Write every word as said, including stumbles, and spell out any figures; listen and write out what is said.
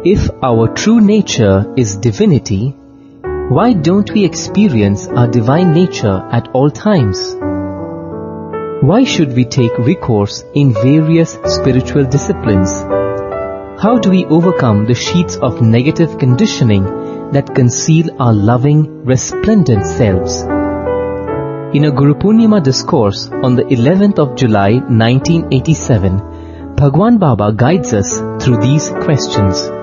If our true nature is divinity, why don't we experience our divine nature at all times? Why should we take recourse in various spiritual disciplines? How do we overcome the sheets of negative conditioning that conceal our loving, resplendent selves? In a Guru Purnima discourse on the eleventh of July nineteen eighty-seven, Bhagwan Baba guides us through these questions.